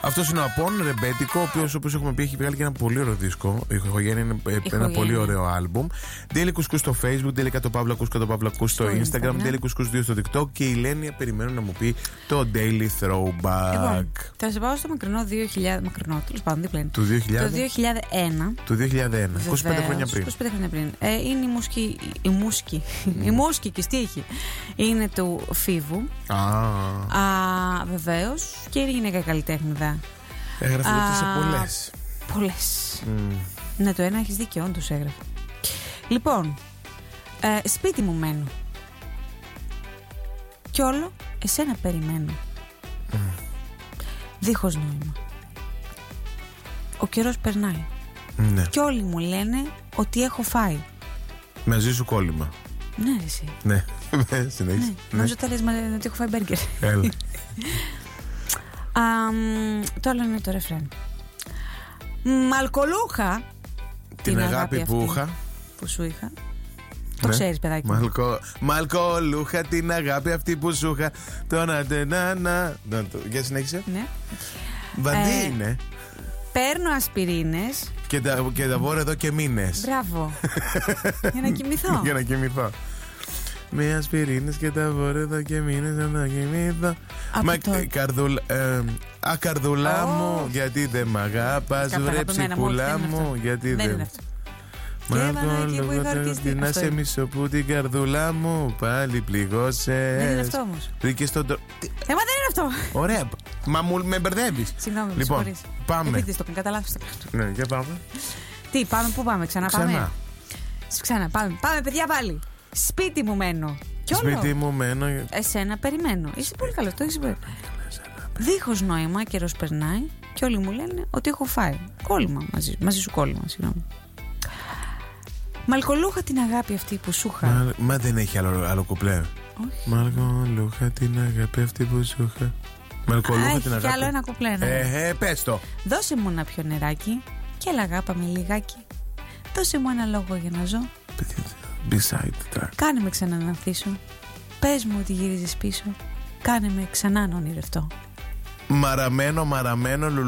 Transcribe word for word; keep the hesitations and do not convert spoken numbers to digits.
Αυτός είναι ο Απόν, ρεμπέτικο, ο οποίος, όπως έχουμε πει, έχει βγάλει και ένα πολύ ωραίο δίσκο. Η Οικογένεια είναι ένα Οικογένεια. πολύ ωραίο άλμπουμ. Daily Couscous στο Facebook, Daily Κατοπαύλα Κούσκο στο Instagram, Daily Couscous δύο στο TikTok και η Λένια περιμένω να μου πει το Daily Throwback. Λοιπόν, θα σε πάω στο μακρινό δύο χιλιάδες. Μακρινό, τέλος πάντων, δεν πλέον. Του δύο χιλιάδες. Το δύο χιλιάδες ένα. Του δύο χιλιάδες ένα. Βεβαίως, είκοσι πέντε χρόνια πριν. είκοσι πέντε χρόνια πριν. Ε, είναι η μουσική. Η μουσική. Mm. Η μουσική και στίχη. Είναι του Φίβου. Α. Α, βεβαίως. Και είναι γυναίκα καλλιτέχνηδα. Έγραφε Α, σε πολλές. Πολλές. Mm. Ναι, το ένα έχεις δίκιο, όντως έγραφε. Λοιπόν, ε, σπίτι μου μένω. Κι όλο εσένα περιμένω. Mm. Δίχως νόημα. Ο καιρός περνάει. Ναι. Κι όλοι μου λένε ότι έχω φάει. Μαζί σου κόλλημα. Ναι, εσύ. Ναι, συνέχισε. Ναι. Νομίζω τα λες ότι έχω φάει μπέργκερ. Έλα. Το άλλο είναι το ρεφρέν. Μαλκολούχα την, την αγάπη, αγάπη που είχα. Που σου είχα. Το ναι. Ξέρεις, παιδάκι. Μαλκο... Μαλκολούχα την αγάπη αυτή που σου είχα. Το να να να. Για συνέχισε. Ναι. Βαντί ε, είναι. Παίρνω ασπιρίνες. Και τα, και τα βόρω εδώ και μήνες. Μπράβο. Για να κοιμηθώ. Για να κοιμηθώ. Με ασπιρίνες και τα βόρω εδώ και μήνες να κοιμηθώ. Μα το... καρδουλ, ε, α, καρδουλά oh. μου, γιατί δεν μ' αγάπας. Βρε ψυχούλα μου, γιατί δεν. δεν... Μαλκολούχα να σε μισώ που την καρδουλά μου πάλι πληγώσες. Δεν είναι αυτό όμως. Βρήκες τον τρο... Έμα δεν είναι αυτό. Ωραία, μα μου με μπερδεύεις. Συγγνώμη, λοιπόν, με πάμε. Επειδή το καταλάβεις το κάνω. Ναι, για πάμε. Τι, πάμε, πού πάμε, ξανά Ξανά. πάμε. Ξανά, πάμε, πάμε παιδιά πάλι. Σπίτι μου μένω. Κι όλο. Σπίτι μου μένω. Εσένα περιμένω. Είσαι πολύ καλός, το έχεις πει. Δίχως νόημα, καιρός περνάει και όλοι μου λένε ότι έχω φάει. Κόλλημα μαζί, μαζί σου κόλλημα, συγγνώμη. Μαλκολούχα την αγάπη αυτή που σου είχα. Μα, μα δεν έχει άλλο, άλλο κουπλέ. Όχι. Μαλκολούχα την αγάπη αυτή που σου είχα. Μαλκολούχα Α, την αγάπη. Έχει άλλο ένα κουπλέ. Ναι. Ε, ε, πες το. Δώσε μου ένα πιο νεράκι και έλα αγάπα με λιγάκι. Δώσε μου ένα λόγο για να ζω. Beside track. Κάνε με ξανά να ανθίσω. Πες μου ότι γυρίζεις πίσω. Κάνε με ξανά να ονειρευτώ. Μαραμένο, μαραμένο.